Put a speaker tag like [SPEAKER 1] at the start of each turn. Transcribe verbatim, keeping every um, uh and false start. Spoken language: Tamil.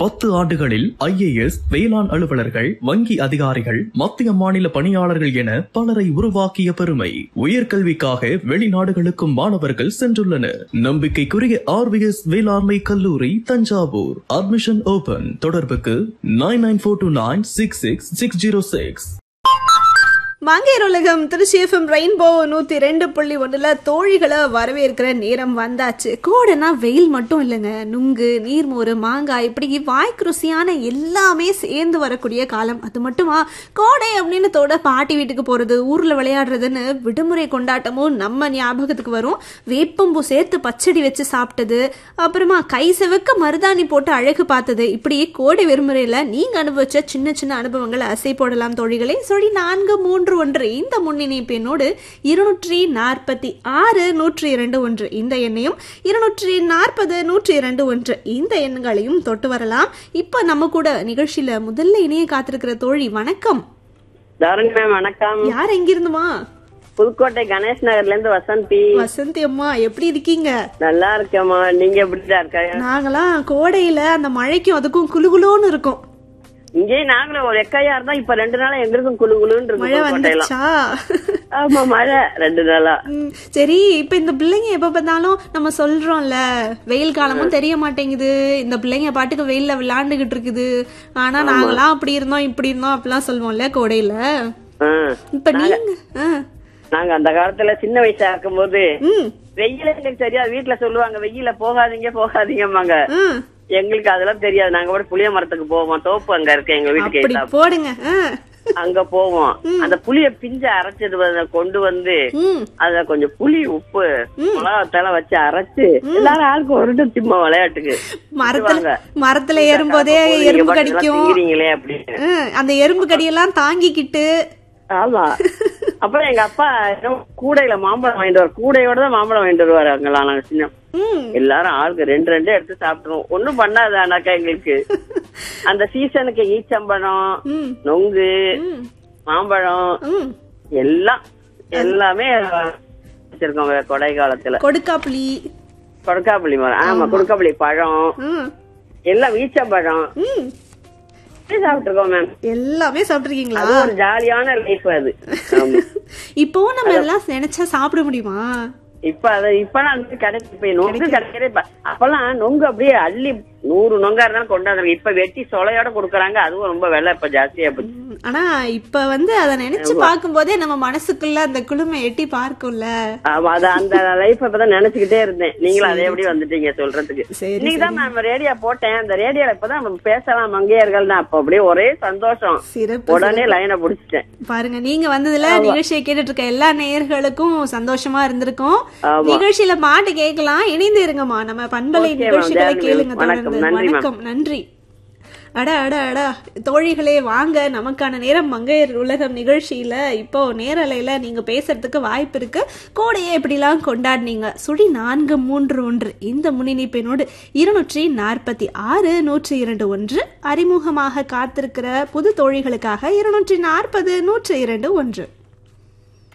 [SPEAKER 1] பத்து ஆண்டுகளில் ஐ ஏ எஸ், வேளாண் அலுவலர்கள், வங்கி அதிகாரிகள், மத்திய மாநில பணியாளர்கள் என பலரை உருவாக்கிய பெருமை. உயர்கல்விக்காக வெளிநாடுகளுக்கும் மாணவர்கள் சென்றுள்ளனர். நம்பிக்கைக்குரிய ஆர் வி எஸ் வேளாண்மை கல்லூரி, தஞ்சாவூர். Admission open. தொடர்புக்கு nine nine four two nine six six six zero six.
[SPEAKER 2] மங்கையர் உலகம் திருச்சி எஃப் எம் ரெயின்போ நூத்தி ரெண்டு புள்ளி ஒண்ணுல தோழிகளை வரவேற்கிற நேரம் வந்தாச்சு. கோடைனா வெயில் மட்டும் இல்லைங்க, நுங்கு, நீர்மோர், மாங்காய், இப்படி வாய்க்கு ருசியான எல்லாமே சேர்ந்து வரக்கூடிய காலம். அது மட்டுமா, கோடை அப்படின்னு தோட பாட்டி வீட்டுக்கு போறது, ஊர்ல விளையாடுறதுன்னு விடுமுறை கொண்டாட்டமும் நம்ம ஞாபகத்துக்கு வரும். வேப்பம்பூ சேர்த்து பச்சடி வச்சு சாப்பிட்டது, அப்புறமா கை செவக்க மருதாணி போட்டு அழகு பார்த்தது, இப்படி கோடை விடுமுறையில நீங்க அனுபவிச்ச சின்ன சின்ன அனுபவங்களை அசை போடலாம் தோழிகளை. சொல்லி நான்கு மூன்று ஒன்று இந்த முன்னிணைப்பு எண்ணோடு இருநூற்றி நாற்பத்தி ஆறு நூற்றி இரண்டு ஒன்று இந்த எண்ணையும் இருநூற்றி நாற்பது நூற்றி இரண்டு ஒன்று இந்த எண்களையும் தொட்டு வரலாம். இப்ப நம்ம கூட நிகழ்ச்சியில முதல்ல இணைய காத்திருக்கிற தோழி, வணக்கம்.
[SPEAKER 3] வணக்கம்.
[SPEAKER 2] யார் எங்கிருந்துமா?
[SPEAKER 3] புதுக்கோட்டை கணேஷ் நகர்ல இருந்து வசந்தி.
[SPEAKER 2] வசந்தி அம்மா, எப்படி இருக்கீங்க?
[SPEAKER 3] நல்லா இருக்கேம்மா, நீங்க எப்படி இருக்க?
[SPEAKER 2] நாங்களாம் கோடையில அந்த மழைக்கும் அதுக்கும் குளுகுளுன்னு இருக்கும்.
[SPEAKER 3] இங்கே நாங்களும் ஒரு எக்கையா இருந்தா இப்ப ரெண்டு நாளா எங்களுக்கும் குழு குழுன்னு
[SPEAKER 2] மழை வந்துச்சா?
[SPEAKER 3] ஆமா, மழை ரெண்டு நாளா.
[SPEAKER 2] சரி, இப்ப இந்த பிள்ளைங்க எப்ப பார்த்தாலும் நம்ம சொல்றோம்ல, வெயில் காலமும் தெரிய மாட்டேங்குது, இந்த பிள்ளைங்க பாட்டுக்கு வெயில்ல விளையாண்டுகிட்டு இருக்குது, ஆனா நாங்களாம் அப்படி இருந்தோம் இப்படி இருந்தோம் அப்படிலாம் சொல்லுவோம்ல கோடையில. இப்ப நீங்க
[SPEAKER 3] நாங்க அந்த காலத்துல சின்ன வயசா இருக்கும் போது வெயில எங்களுக்கு சரியா வீட்டுல சொல்லுவாங்க, வெயில போகாதீங்க போகாதீங்கம்மாங்க. எங்களுக்கு அதெல்லாம் தெரியாது. நாங்க கூட புளிய மரத்துக்கு போவோம், தோப்பு அங்க இருக்கு எங்க வீட்டுக்கு
[SPEAKER 2] போடுங்க,
[SPEAKER 3] அங்க போவோம். அந்த புளிய பிஞ்ச அரைச்சது கொண்டு வந்து அத கொஞ்சம் புளி, உப்பு, மிளகாத்தெல்லாம் வச்சு அரைச்சு எல்லாரும் ஆளுக்கு ஒரு திம்மா விளையாட்டுக்கு
[SPEAKER 2] மரத்துல மரத்துல ஏறும்போதே எறும்பு கடிக்கும் அப்படின்னு அந்த எறும்பு கடியெல்லாம் தாங்கிக்கிட்டு.
[SPEAKER 3] ஆமா. அப்புறம் எங்க அப்பா கூடையில மாம்பழம் வாங்கிட்டு வர, கூடையோட தான் மாம்பழம் வாங்கிட்டு வருவாரு. அங்கெல்லாம் நாங்க சின்ன எல்லாரும் ஆளுக்கு ரெண்டு ரெண்டு எடுத்து சாப்பிட்டுருவோம். ஒண்ணும் பண்ணாது. ஆனாக்கா எங்களுக்கு அந்த சீசனுக்கு ஈச்சம்பழம், நொங்கு, மாம்பழம் எல்லாம் எல்லாமே வச்சிருக்கோம் கொடை காலத்துல.
[SPEAKER 2] கொடுக்காப்புளி
[SPEAKER 3] கொடுக்காப்புளி மரம். ஆமா, கொடுக்காப்புளி பழம் எல்லாம், ஈச்சம்பழம் சாப்பிட்டுருக்கோம் மேம்.
[SPEAKER 2] எல்லாமே சாப்பிட்டுருக்கீங்களா?
[SPEAKER 3] ஒரு ஜாலியான லைஃப் அது.
[SPEAKER 2] இப்போ நம்ம எல்லாம் நினைச்சா சாப்பிட முடியுமா?
[SPEAKER 3] இப்ப அத இப்பெல்லாம் கிடைக்கு போய் நொங்கு கிடைக்கிற. அப்பெல்லாம் நொங்கு அப்படியே அள்ளி நூறு நொங்கா இருந்தாலும் கொண்டாந்து, இப்ப வெட்டி சொலையோட கொடுக்கறாங்க. அதுவும் ரொம்ப விலை இப்ப ஜாஸ்தியா போச்சு.
[SPEAKER 2] ஆனா இப்ப வந்து அத நினைச்சு பார்க்கும் போதே நம்ம மனசுக்குள்ள அந்த குளுமை எட்டி பார்க்கும்ல.
[SPEAKER 3] அந்த லைஃப் இப்பதான் நினைச்சுக்கிட்டே இருந்தேன். நீங்களும் அதே எப்படி வந்துட்டீங்க சொல்றதுக்கு. இன்னைக்குதான் நான் ரேடியோ போட்டேன். அந்த ரேடியோல இப்பதான் பேசலாம் மங்கையர்கள் தான். அப்ப அப்படியே ஒரே சந்தோஷம். உடனே லைனை புடிச்சிட்டேன்.
[SPEAKER 2] பாருங்க, நீங்க வந்ததுல நிகழ்ச்சியை கேட்டுட்டு இருக்க எல்லா நேயர்களுக்கும் சந்தோஷமா இருந்திருக்கும். நிகழ்ச்சியில பாட்டு கேட்கலாம், இணைந்து இருங்கம்மா. நம்ம பண்பலை நிகழ்ச்சிகளை கேளுங்க. வணக்கம், நன்றி. அட அட அடா தோழிகளே, வாங்க. நமக்கான நேரம் மங்கையர் உலகம் நிகழ்ச்சியில இப்போ நேரலையில நீங்க பேசுறதுக்கு வாய்ப்பு இருக்கு. கோடையை எப்படிலாம் கொண்டாடினீங்க? சுழி நான்கு மூன்று ஒன்று இந்த முன்னிணைப்பினோடு இருநூற்றி நாற்பத்தி ஆறு நூற்றி இரண்டு ஒன்று. அறிமுகமாக காத்திருக்கிற புது தோழிகளுக்காக இருநூற்றி நாற்பது நூற்றி இரண்டு ஒன்று.